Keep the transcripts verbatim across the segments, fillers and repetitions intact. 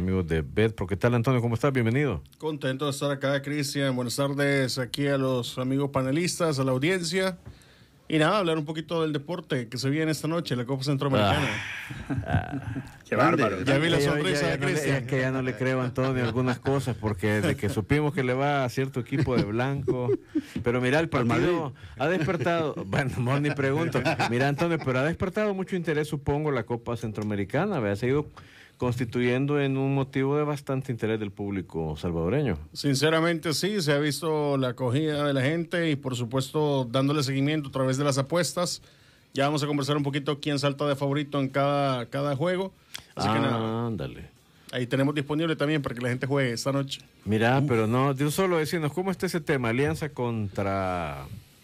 amigos de Betpro. ¿Qué tal, Antonio? ¿Cómo estás? Bienvenido. Contento de estar acá, Cristian. Buenas tardes aquí a los amigos panelistas, a la audiencia. Y nada, hablar un poquito del deporte que se viene esta noche, la Copa Centroamericana. Ah, ah, qué bárbaro. Ya vi la ya, sonrisa ya, de ya Cristian. No es que ya no le creo a Antonio algunas cosas, porque desde que supimos que le va a cierto equipo de blanco. Pero mira, el partido ha despertado. Bueno, no ni pregunto. Mira, Antonio, pero ha despertado mucho interés, supongo, la Copa Centroamericana. Ha seguido constituyendo en un motivo de bastante interés del público salvadoreño. Sinceramente sí, se ha visto la acogida de la gente y por supuesto dándole seguimiento a través de las apuestas. Ya vamos a conversar un poquito quién salta de favorito en cada, cada juego. Así ah, que nada, ándale. Ahí tenemos disponible también para que la gente juegue esta noche. Mira, uh. pero no, yo solo decirnos, ¿cómo está ese tema? Alianza contra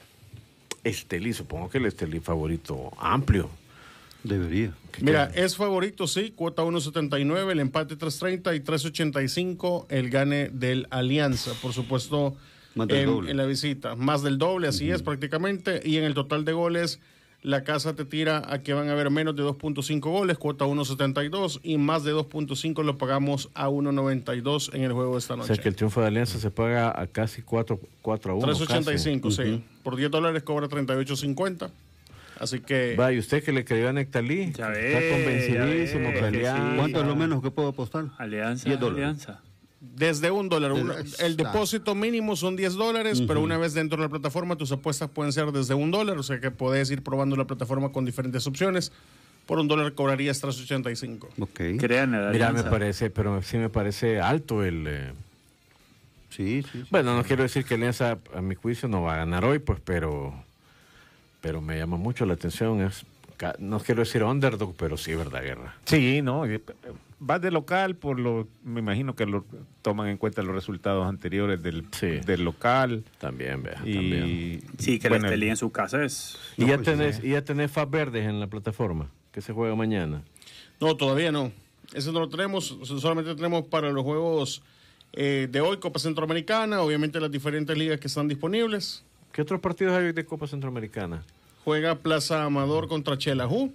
Estelí, supongo que el Estelí favorito amplio. Debería. Mira, es favorito, sí, cuota uno setenta y nueve, el empate tres treinta y tres ochenta y cinco el gane del Alianza, por supuesto, en, en la visita. Más del doble, así uh-huh. es prácticamente, y en el total de goles, la casa te tira a que van a haber menos de dos punto cinco goles, cuota uno setenta y dos, y más de dos punto cinco lo pagamos a uno noventa y dos en el juego de esta noche. O sea que el triunfo de Alianza se paga a casi cuatro a uno. tres ochenta y cinco, casi. sí. Uh-huh. Por diez dólares cobra treinta y ocho cincuenta. Así que... Va, y usted que le creyó a Nectalí, ya está ve, convencidísimo. Ya ve, que Alianza. Sí. ¿Cuánto es lo menos que puedo apostar? Alianza, diez dólares. Alianza. Desde un dólar. Una, el depósito mínimo son diez dólares, uh-huh. pero una vez dentro de la plataforma tus apuestas pueden ser desde un dólar, o sea que puedes ir probando la plataforma con diferentes opciones. Por un dólar cobrarías tres ochenta y cinco. Ok. Crean la Mira, me parece, pero sí me parece alto el... Eh... Sí, sí, sí. Bueno, no quiero decir que Alianza, a mi juicio, no va a ganar hoy, pues, pero... Pero me llama mucho la atención, es, no quiero decir underdog, pero sí, ¿verdad, Guerra? Sí, no, va de local, por lo, me imagino que lo toman en cuenta los resultados anteriores del, sí. del local. También, vea, y, también. Sí, que bueno, la Estelí en su casa es... Y, no, ya pues, tenés, sí. y ya tenés F A Verdes en la plataforma, que se juega mañana. No, todavía no. Eso no lo tenemos, solamente tenemos para los juegos eh, de hoy, Copa Centroamericana, obviamente las diferentes ligas que están disponibles. ¿Qué otros partidos hay de Copa Centroamericana? Juega Plaza Amador contra Xelajú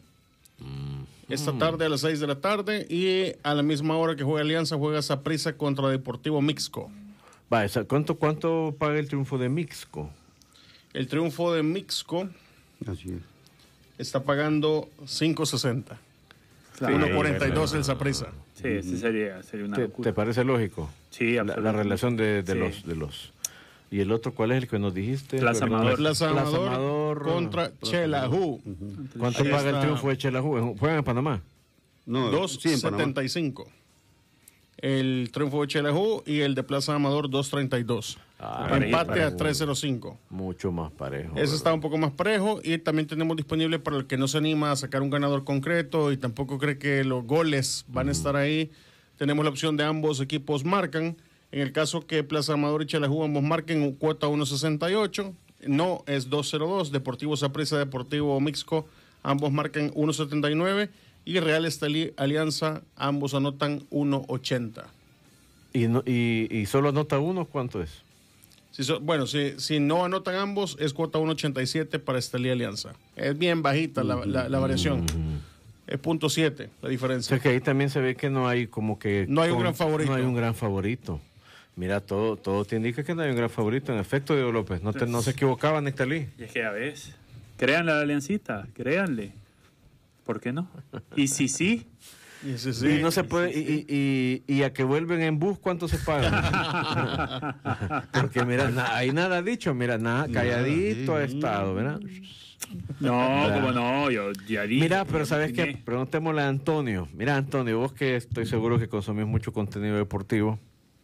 mm. esta tarde a las seis de la tarde, y a la misma hora que juega Alianza juega Saprissa contra Deportivo Mixco. Va, ¿cuánto, ¿Cuánto paga el triunfo de Mixco? El triunfo de Mixco Así es. está pagando cinco sesenta. Claro. uno cuarenta y dos el Saprissa. Sí, ese sería, sería una ¿Te, locura. ¿Te parece lógico? Sí, la, la relación de, de sí. los... De los ¿Y el otro cuál es el que nos dijiste? Plaza Amador. Plaza Amador, Plaza Amador contra Xelajú. Uh-huh. ¿Cuánto Ahí paga está. el triunfo de Xelajú? ¿Juegan en Panamá? No, dos setenta y cinco. Sí, el triunfo de Xelajú, y el de Plaza Amador dos treinta y dos. Ah, empate parejo. a tres cero cinco. Mucho más parejo. Ese está un poco más parejo, y también tenemos disponible para el que no se anima a sacar un ganador concreto y tampoco cree que los goles van uh-huh. a estar ahí. Tenemos la opción de ambos equipos marcan. En el caso que Plaza Amador y Xelajú ambos marquen, cuota uno sesenta y ocho. No es dos cero dos. Deportivo Saprissa, Deportivo Mixco, ambos marcan uno setenta y nueve. Y Real Estelí Alianza, ambos anotan uno ochenta. ¿Y, no, y, ¿Y solo anota uno? ¿Cuánto es? Si so, bueno, si, si no anotan ambos, es cuota uno ochenta y siete para Estelí Alianza. Es bien bajita la, la, la variación. Uh-huh. Es punto siete la diferencia. O sea que ahí también se ve que no hay como que... No hay con, un gran favorito. No hay un gran favorito. Mira, todo, todo te indica que no hay un gran favorito. En efecto, Diego López, no, te, no se equivocaba, Nectalí. Y es que a veces, créanle a la Aliancita, créanle. ¿Por qué no? Y si sí... Y, sí, sí. y no se puede, y, sí, sí. Y, y, y a que vuelven en bus, ¿cuánto se paga? Porque mira, na, hay nada dicho, mira, nada, calladito ha estado, ¿verdad? No, como no, yo ya dije. Mira, pero ¿sabes qué? Preguntémosle a Antonio. Mira, Antonio, vos que estoy seguro que consumís mucho contenido deportivo,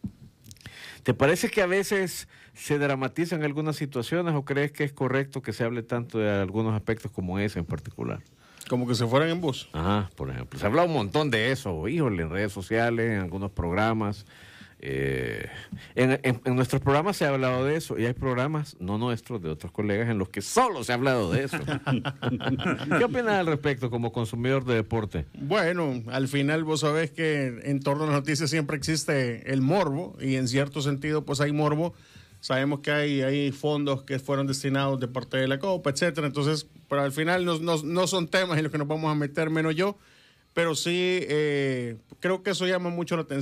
¿te parece que a veces se dramatizan algunas situaciones o crees que es correcto que se hable tanto de algunos aspectos como ese en particular? Como que se fueran en bus. Ajá, por ejemplo. Se habla un montón de eso, híjole, en redes sociales, en algunos programas. Eh, en, en, en nuestros programas se ha hablado de eso, y hay programas, no nuestros, de otros colegas, en los que solo se ha hablado de eso. ¿Qué opinas al respecto como consumidor de deporte? Bueno, al final vos sabés que en torno a las noticias siempre existe el morbo, y en cierto sentido pues hay morbo. Sabemos que hay, hay fondos que fueron destinados de parte de la Copa, etcétera. Entonces, pero al final no, no, no son temas en los que nos vamos a meter, menos yo. Pero sí, eh, creo que eso llama mucho la atención.